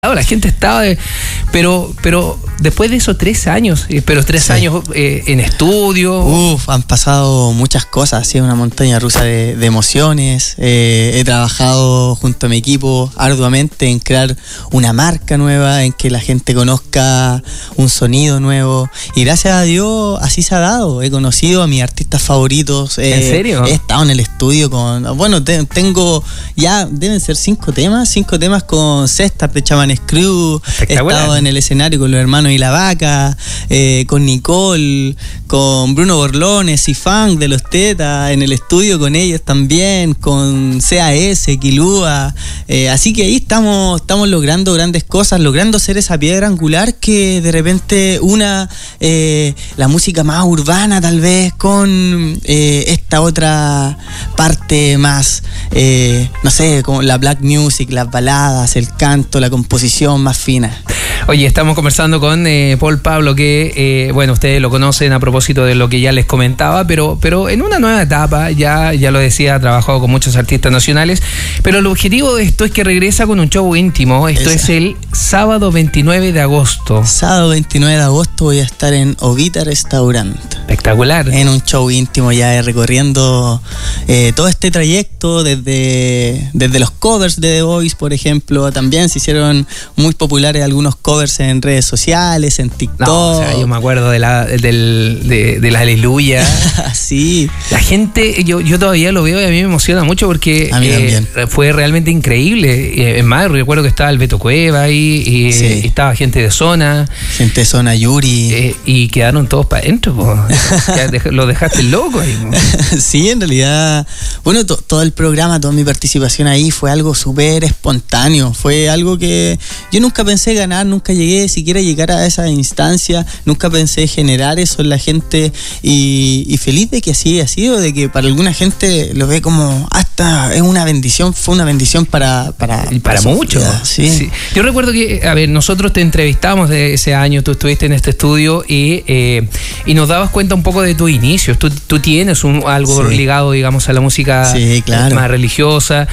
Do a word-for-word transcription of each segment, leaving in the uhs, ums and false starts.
La gente estaba, de, pero pero después de esos tres años, pero tres sí. años eh, en estudio. Uf, han pasado muchas cosas, ha sido una montaña rusa de, de emociones. Eh, he trabajado junto a mi equipo arduamente en crear una marca nueva, en que la gente conozca un sonido nuevo. Y gracias a Dios así se ha dado. He conocido a mis artistas favoritos. Eh, ¿En serio? He estado en el estudio con, bueno, te, tengo ya, deben ser cinco temas, cinco temas con César de Chaman Crew. He estado en el escenario con los hermanos y la vaca, eh, con Nicole, con Bruno Borlones y Funk de los Tetas, en el estudio con ellos también, con C A S, Kilua, eh, así que ahí estamos, estamos logrando grandes cosas, logrando ser esa piedra angular que de repente una eh, la música más urbana tal vez con eh, esta otra parte más, eh, no sé, como la black music, las baladas, el canto, la composición más fina. Oye, estamos conversando con eh, Paul Pablo, que eh, bueno, ustedes lo conocen a propósito de lo que ya les comentaba, pero, pero en una nueva etapa, ya, ya lo decía, ha trabajado con muchos artistas nacionales, pero el objetivo de esto es que regresa con un show íntimo. Esto Esa. es el sábado veintinueve de agosto. Sábado veintinueve de agosto voy a estar en Ovita Restaurant. Espectacular. En un show íntimo, ya recorriendo eh, todo este trayecto, desde, desde los covers de The Voice, por ejemplo. También se hicieron muy populares algunos covers en redes sociales, en TikTok. No, o sea, yo me acuerdo de la del, de, de la Aleluya. Sí. La gente, yo, yo todavía lo veo y a mí me emociona mucho porque a mí eh, también. Fue realmente increíble. Es más, recuerdo que estaba el Beto Cueva ahí, y sí. estaba gente de zona. Gente de zona, Yuri. Eh, y quedaron todos para adentro, lo dejaste loco ahí. Sí, en realidad, bueno, to, todo el programa, toda mi participación ahí fue algo súper espontáneo. Fue algo que yo nunca pensé ganar, nunca llegué siquiera a llegar a esa instancia, nunca pensé generar eso en la gente, y, y feliz de que así ha sido, de que para alguna gente lo ve como hasta es una bendición, fue una bendición para para, para, para muchos. Sí. Sí. Yo recuerdo que, a ver, nosotros te entrevistamos de ese año, tú estuviste en este estudio y, eh, y nos dabas cuenta un poco de tus inicios. Tú, tú tienes un, algo sí. ligado, digamos, a la música sí, claro. más religiosa,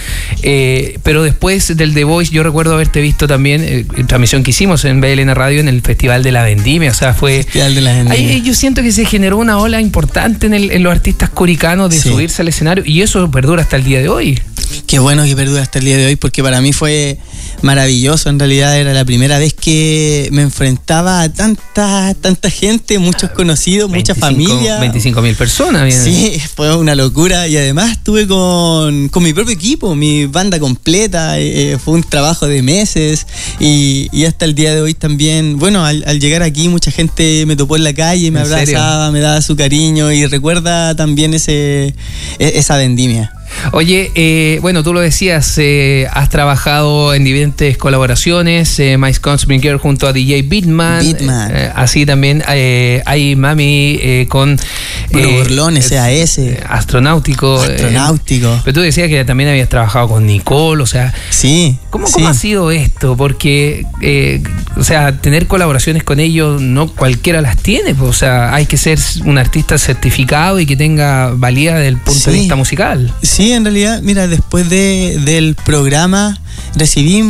eh, pero después del The Voice yo recuerdo haberte visto también eh, en transmisión que hicimos en B L N Radio en el Festival de la Vendimia, o sea, fue... Festival de la Vendimia. Ahí yo siento que se generó una ola importante en, el, en los artistas curicanos de sí. subirse al escenario, y eso perdura hasta el día de hoy. Qué bueno que perdura hasta el día de hoy, porque para mí fue maravilloso. En realidad era la primera vez que me enfrentaba a tanta tanta gente, muchos conocidos, mucha familia. veinticinco mil personas. Bien. Sí, fue una locura, y además estuve con, con mi propio equipo, mi banda completa. Eh, fue un trabajo de meses, y, y hasta el día de hoy también, bueno, al, al llegar aquí mucha gente me topó en la calle, me abrazaba, serio? me daba su cariño, y recuerda también ese esa vendimia. Oye, eh, bueno, tú lo decías, eh, has trabajado en diferentes colaboraciones, eh, Mice Consbringer junto a D J Beatman, Beatman. Eh, así también eh, hay Mami eh, con Bruno eh, Borlones, C A S, eh, Astronáutico. Astronáutico. Eh, pero tú decías que también habías trabajado con Nicole, o sea, sí. ¿Cómo, sí. cómo ha sido esto? Porque, eh, o sea, tener colaboraciones con ellos no cualquiera las tiene, pues, o sea, hay que ser un artista certificado y que tenga valía desde el punto sí. de vista musical. Sí. Sí, en realidad, mira, después de, del programa recibí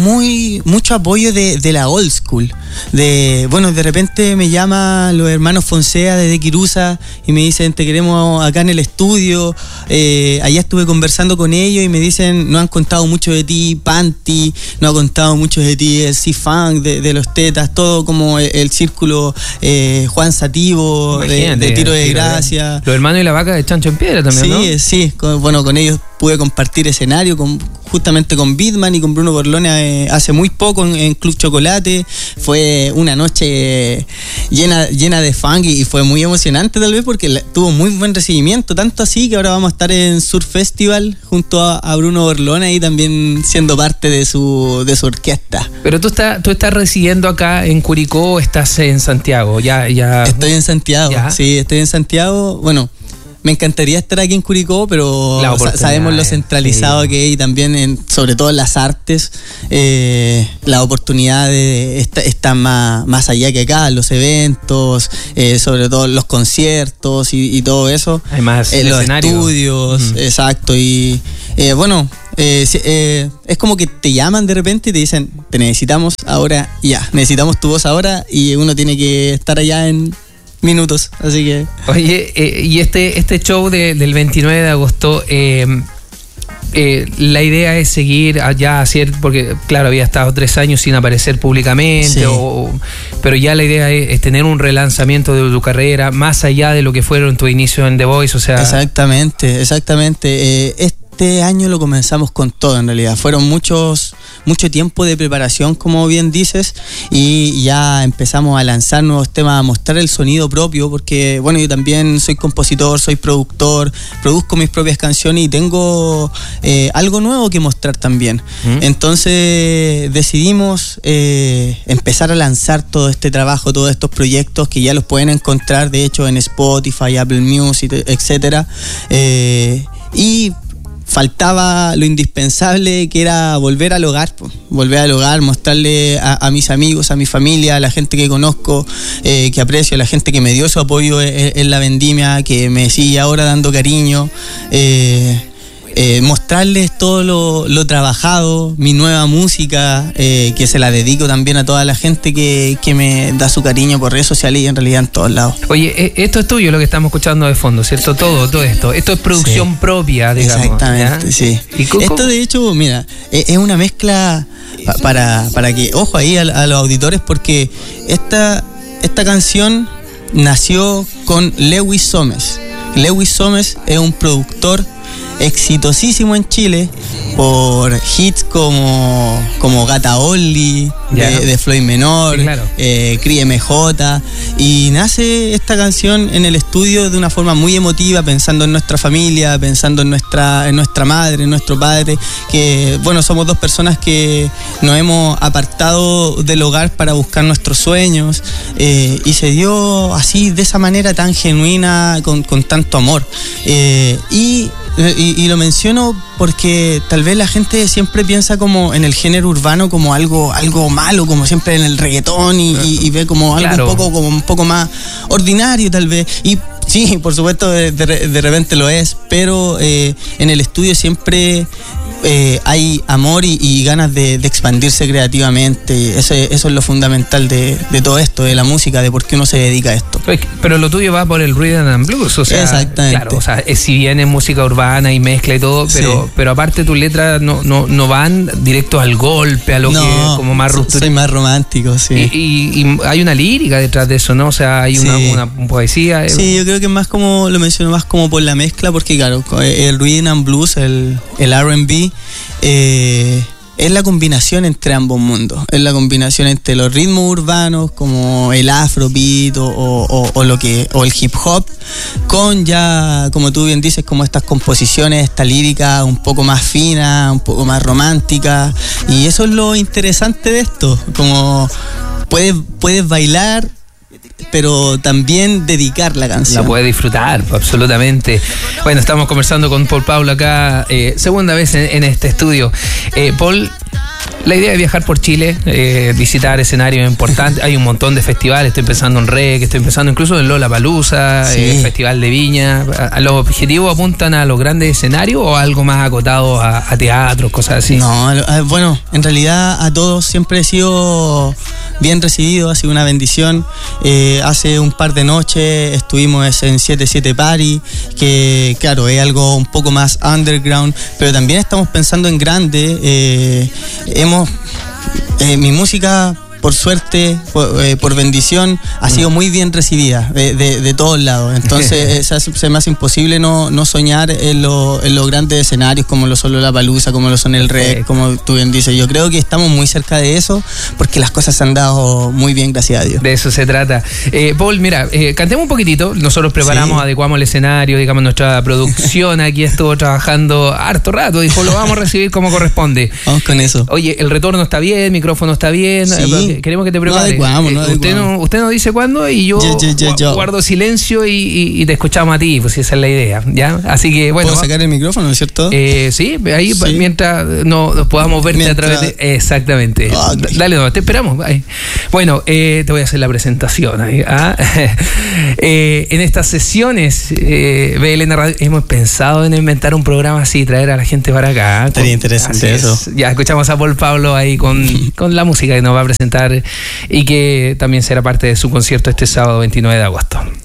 muy mucho apoyo de, de la old school. De, bueno, de repente me llaman los hermanos Fonsea desde Quirusa y me dicen, te queremos acá en el estudio. Eh, allá estuve conversando con ellos y me dicen, nos han contado mucho de ti, Panty, nos ha contado mucho de ti, el C-Funk, de, de los Tetas, todo como el, el círculo eh, Juan Sativo, de, de Tiro de Gracia. Los hermanos y la vaca de Chancho en Piedra también, sí, ¿no? Sí, sí, bueno, con ellos pude compartir escenario con, justamente con Beatman y con Bruno Borlones eh, hace muy poco en, en Club Chocolate. Fue una noche llena, llena de funk, y fue muy emocionante tal vez porque la, tuvo muy buen recibimiento, tanto así que ahora vamos a estar en Sur Festival junto a, a Bruno Borlones y también siendo parte de su, de su orquesta. Pero tú estás, tú estás residiendo acá en Curicó o estás en Santiago, ya, ya. Estoy en Santiago, ¿ya? Sí, estoy en Santiago, bueno. Me encantaría estar aquí en Curicó, pero sabemos lo centralizado sí. que hay, y también en, sobre todo en las artes, eh, la oportunidad de, está, está más, más allá que acá, los eventos, eh, sobre todo los conciertos y, y todo eso. Hay más eh, los estudios, mm. exacto, y eh, bueno, Eh, eh, es como que te llaman de repente y te dicen, te necesitamos ahora ya, necesitamos tu voz ahora, y uno tiene que estar allá en minutos, así que... Oye, eh, y este, este show de, del veintinueve de agosto, eh, eh, la idea es seguir allá, hacer, porque claro, había estado tres años sin aparecer públicamente, sí. o, pero ya la idea es, es tener un relanzamiento de tu carrera, más allá de lo que fueron tus inicios en The Voice, o sea... Exactamente, exactamente. Eh, este año lo comenzamos con todo, en realidad. Fueron muchos, mucho tiempo de preparación, como bien dices, y ya empezamos a lanzar nuevos temas, a mostrar el sonido propio, porque, bueno, yo también soy compositor, soy productor, produzco mis propias canciones y tengo eh, algo nuevo que mostrar también. ¿Mm? Entonces decidimos eh, empezar a lanzar todo este trabajo, todos estos proyectos que ya los pueden encontrar, de hecho, en Spotify, Apple Music, etcétera. Eh, y faltaba lo indispensable, que era volver al hogar, pues, volver al hogar, mostrarle a, a mis amigos, a mi familia, a la gente que conozco, eh, que aprecio, a la gente que me dio su apoyo en, en la vendimia, que me sigue ahora dando cariño, eh, eh, mostrarles todo lo, lo trabajado, mi nueva música, eh, que se la dedico también a toda la gente que, que me da su cariño por redes sociales y en realidad en todos lados. Oye, esto es tuyo lo que estamos escuchando de fondo, ¿cierto? Todo, todo esto. Esto es producción sí. propia, digamos. Exactamente, ¿ya? Sí. ¿Y cómo? Esto de hecho, mira, es una mezcla pa, para, para que, ojo ahí a, a los auditores, porque esta, esta canción nació con Lewis Somes. Lewis Somes es un productor exitosísimo en Chile por hits como, como Gata Only, de, de Floyd Menor, sí, claro. eh, Cri M J, y nace esta canción en el estudio de una forma muy emotiva, pensando en nuestra familia, pensando en nuestra, en nuestra madre, en nuestro padre, que bueno, somos dos personas que nos hemos apartado del hogar para buscar nuestros sueños, eh, y se dio así, de esa manera tan genuina, con, con tanto amor, eh, y Y, y lo menciono porque tal vez la gente siempre piensa como en el género urbano como algo, algo malo, como siempre en el reggaetón, y, y, y ve como algo, claro, un poco, como un poco más ordinario tal vez. Y sí, por supuesto de, de, de repente lo es, pero eh, en el estudio siempre eh, hay amor y, y ganas de, de expandirse creativamente. Eso, eso es lo fundamental de, de todo esto, de la música, de por qué uno se dedica a esto. Pero lo tuyo va por el rhythm and blues, o sea, exactamente. Claro, o sea, si bien es música urbana y mezcla y todo, pero, sí. pero aparte tus letras no, no, no van directo al golpe, a lo no, que como más ruptura. Soy más romántico, sí. Y, y, y hay una lírica detrás de eso, ¿no? O sea, hay una, sí. una, una poesía. Sí, yo creo que más como, lo menciono más como por la mezcla, porque claro, el rhythm and blues, el, el R and B, eh, es la combinación entre ambos mundos, es la combinación entre los ritmos urbanos como el afrobeat o, o, o lo que o el hip hop, con ya, como tú bien dices, como estas composiciones, esta lírica un poco más fina, un poco más romántica, y eso es lo interesante de esto, como puedes, puedes bailar, pero también dedicar la canción. La puede disfrutar, absolutamente. Bueno, estamos conversando con Paul Pablo acá, eh, segunda vez en, en este estudio. Eh, Paul, la idea es viajar por Chile, eh, visitar escenarios importantes. Hay un montón de festivales, estoy pensando en Rec, estoy pensando incluso en Lollapalooza, sí. eh, Festival de Viña. ¿Los objetivos apuntan a los grandes escenarios o algo más acotado a, a teatros, cosas así? No, bueno, en realidad a todos siempre he sido bien recibido, ha sido una bendición. Eh, hace un par de noches estuvimos en siete siete Party, que claro, es algo un poco más underground, pero también estamos pensando en grande. Eh, hemos, eh, mi música, por suerte, por, eh, por bendición, ha sido muy bien recibida de, de, de todos lados. Entonces se, hace, se me hace imposible no, no soñar en, lo, en los grandes escenarios como lo son Lollapalooza, como lo son el Rec, como tú bien dices. Yo creo que estamos muy cerca de eso porque las cosas se han dado muy bien, gracias a Dios. De eso se trata. Eh, Paul, mira, eh, cantemos un poquitito. Nosotros preparamos, sí. adecuamos el escenario, digamos, nuestra producción aquí estuvo trabajando harto rato. Dijo, lo vamos a recibir como corresponde. Vamos con eso. Oye, el retorno está bien, el micrófono está bien. Sí. Queremos que te prepares. No adecuamos, no eh, usted, no, usted nos dice cuándo y yo, yo, yo, yo, yo. guardo silencio y, y, y te escuchamos a ti, pues esa es la idea, ¿ya? Así que bueno. ¿Puedo sacar el micrófono, cierto? Eh, sí, ahí sí. mientras no, nos podamos verte mientras... a través de... Exactamente. Oh, okay. Dale, no, te esperamos. Bye. Bueno, eh, te voy a hacer la presentación ahí. ¿ah? eh, en estas sesiones, eh, B L N Radio, hemos pensado en inventar un programa así, traer a la gente para acá. Sería interesante eso. Es. Ya escuchamos a Paul Pablo ahí con, con la música que nos va a presentar y que también será parte de su concierto este sábado veintinueve de agosto.